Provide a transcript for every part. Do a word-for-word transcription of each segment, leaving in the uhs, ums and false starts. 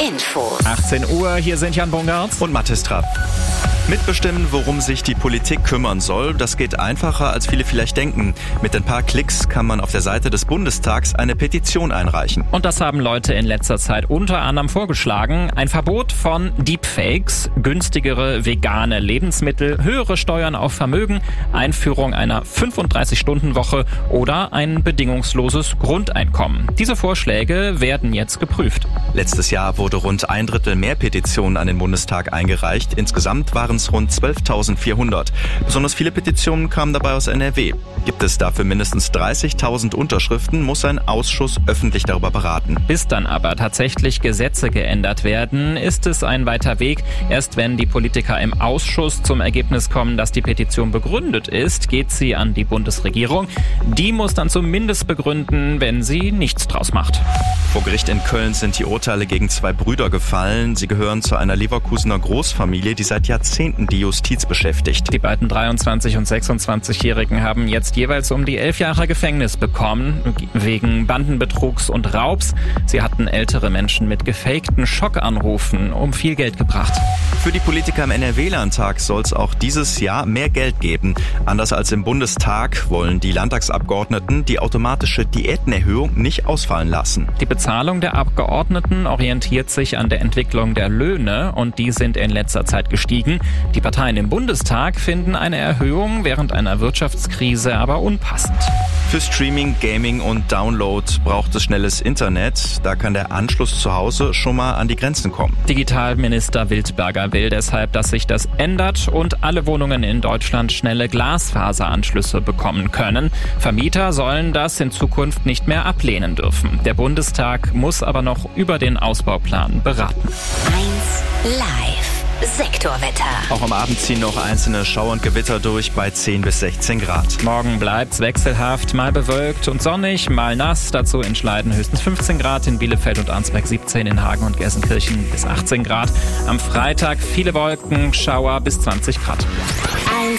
Info. achtzehn Uhr, hier sind Jan Bungert und Mathis Trapp. Mitbestimmen, worum sich die Politik kümmern soll, das geht einfacher, als viele vielleicht denken. Mit ein paar Klicks kann man auf der Seite des Bundestags eine Petition einreichen. Und das haben Leute in letzter Zeit unter anderem vorgeschlagen. Ein Verbot von Deepfakes, günstigere vegane Lebensmittel, höhere Steuern auf Vermögen, Einführung einer fünfunddreißig-Stunden-Woche oder ein bedingungsloses Grundeinkommen. Diese Vorschläge werden jetzt geprüft. Letztes Jahr wurde rund ein Drittel mehr Petitionen an den Bundestag eingereicht. Insgesamt waren es rund zwölftausendvierhundert. Besonders viele Petitionen kamen dabei aus N R W. Gibt es dafür mindestens dreißigtausend Unterschriften, muss ein Ausschuss öffentlich darüber beraten. Bis dann aber tatsächlich Gesetze geändert werden, ist es ein weiter Weg. Erst wenn die Politiker im Ausschuss zum Ergebnis kommen, dass die Petition begründet ist, geht sie an die Bundesregierung. Die muss dann zumindest begründen, wenn sie nichts draus macht. Vor Gericht in Köln sind die Urteile gegen zwei Brüder gefallen. Sie gehören zu einer Leverkusener Großfamilie, die seit Jahrzehnten die Justiz beschäftigt. Die beiden dreiundzwanzig- und sechsundzwanzigjährigen haben jetzt jeweils um die elf Jahre Gefängnis bekommen, wegen Bandenbetrugs und Raubs. Sie hatten ältere Menschen mit gefakten Schockanrufen um viel Geld gebracht. Für die Politiker im N R W-Landtag soll es auch dieses Jahr mehr Geld geben. Anders als im Bundestag wollen die Landtagsabgeordneten die automatische Diätenerhöhung nicht ausfallen lassen. Die Bezahlung der Abgeordneten orientiert sich an der Entwicklung der Löhne und die sind in letzter Zeit gestiegen. Die Parteien im Bundestag finden eine Erhöhung während einer Wirtschaftskrise aber unpassend. Für Streaming, Gaming und Download braucht es schnelles Internet. Da kann der Anschluss zu Hause schon mal an die Grenzen kommen. Digitalminister Wildberger will deshalb, dass sich das ändert und alle Wohnungen in Deutschland schnelle Glasfaseranschlüsse bekommen können. Vermieter sollen das in Zukunft nicht mehr ablehnen dürfen. Der Bundestag muss aber noch über den Ausbauplan beraten. eins Live. Sektorwetter. Auch am Abend ziehen noch einzelne Schauer und Gewitter durch bei zehn bis sechzehn Grad. Morgen bleibt's wechselhaft, mal bewölkt und sonnig, mal nass. Dazu in Schleiden höchstens fünfzehn Grad, in Bielefeld und Arnsberg siebzehn, in Hagen und Gelsenkirchen bis achtzehn Grad. Am Freitag viele Wolken, Schauer bis zwanzig Grad. eins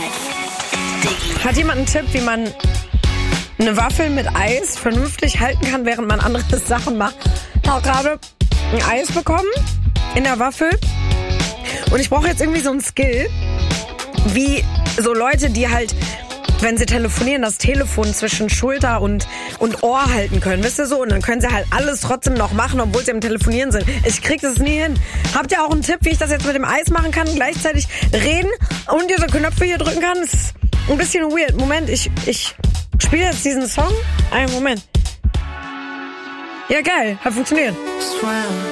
Live. Hat jemand einen Tipp, wie man eine Waffel mit Eis vernünftig halten kann, während man andere Sachen macht? Ich habe gerade ein Eis bekommen in der Waffel. Und ich brauche jetzt irgendwie so einen Skill, wie so Leute, die halt, wenn sie telefonieren, das Telefon zwischen Schulter und, und Ohr halten können. Wisst ihr so? Und dann können sie halt alles trotzdem noch machen, obwohl sie am Telefonieren sind. Ich krieg das nie hin. Habt ihr auch einen Tipp, wie ich das jetzt mit dem Eis machen kann? Gleichzeitig reden und diese Knöpfe hier drücken kann? Das ist ein bisschen weird. Moment, ich, ich spiele jetzt diesen Song. Einen Moment. Ja, geil. Hat funktioniert.